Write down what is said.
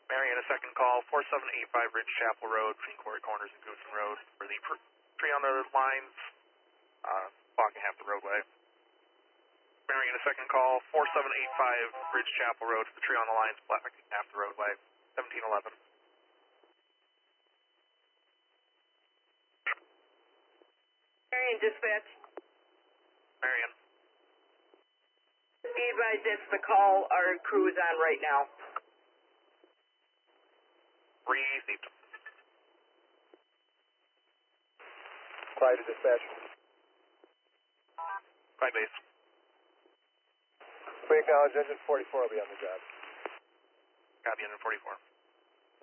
Marion, a second call, 4785 Ridge Chapel Road between Quarry Corners and Goosen Road for the tree on the lines, blocking half the roadway. Marion, a second call, 4785 Ridge Chapel Road for the tree on the lines, blocking half the roadway, 1711. Marion, dispatch. Marion. Be advised, that's the call our crew is on right now. Received. Quiet to dispatch. Quiet base. We acknowledge engine 44 will be on the job. Copy, engine 44.